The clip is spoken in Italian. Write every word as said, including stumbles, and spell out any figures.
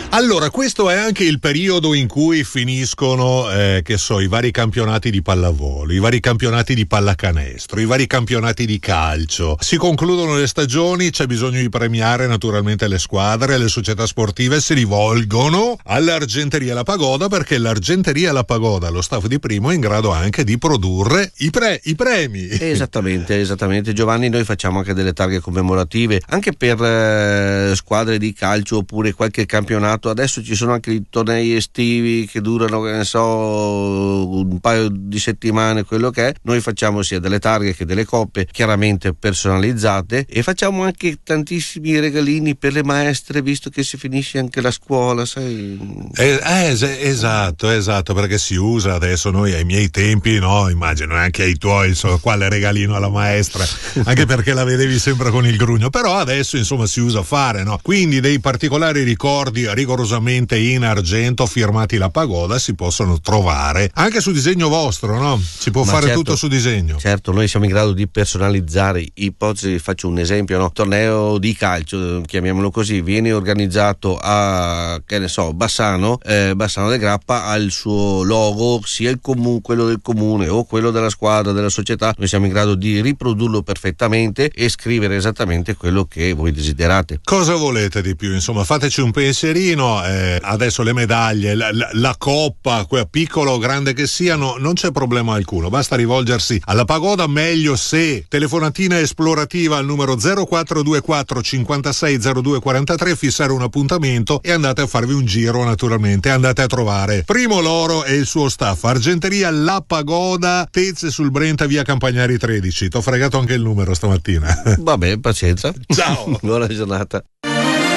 Allora, questo è anche il periodo in cui finiscono, eh, che so, i vari campionati di pallavolo, i vari campionati di pallacanestro, i vari campionati di calcio. Si concludono le stagioni, c'è bisogno di premiare naturalmente le squadre, le società sportive si rivolgono all'Argenteria La Pagoda, perché l'Argenteria La Pagoda, lo staff di Primo, è in grado anche di produrre i, pre- i premi. Esattamente, esattamente. Giovanni, noi facciamo anche delle targhe commemorative, anche per eh, squadre di calcio oppure qualche campionato. Adesso ci sono anche i tornei estivi che durano, che ne so, un paio di settimane, quello che è. Noi facciamo sia delle targhe che delle coppe, chiaramente personalizzate, e facciamo anche tantissimi regalini per le maestre, visto che si finisce anche la scuola, sai. Eh, eh, esatto, esatto, perché si usa adesso. Noi ai miei tempi, no, immagino anche ai tuoi, insomma, quale regalino alla maestra, anche perché la vedevi sempre con il grugno, però adesso insomma si usa fare, no? Quindi dei particolari ricordi rigorosamente in argento firmati La Pagoda si possono trovare anche su disegno vostro, no? Si può Ma fare certo, tutto su disegno. Certo, noi siamo in grado di personalizzare. Ipotesi, faccio un esempio, no? Torneo di calcio, chiamiamolo così, viene organizzato a, che ne so, Bassano, eh, Bassano del Grappa ha il suo logo, sia il comune, quello del comune o quello della squadra, della società. Noi siamo in grado di riprodurlo perfettamente e scrivere esattamente quello che voi desiderate. Cosa volete di più? Insomma, fateci un pensierino. Eh, adesso le medaglie, la, la, la coppa, quella piccola o grande che siano, non c'è problema alcuno, basta rivolgersi alla Pagoda, meglio se telefonatina esplorativa al numero zero quattro due quattro cinquantasei zero due quarantatré, fissare un appuntamento e andate a farvi un giro, naturalmente andate a trovare Primo Loro e il suo staff. Argenteria La Pagoda, Tezze sul Brenta, via Campagnari tredici. T'ho fregato anche il numero stamattina. Vabbè, pazienza. Ciao. Buona giornata.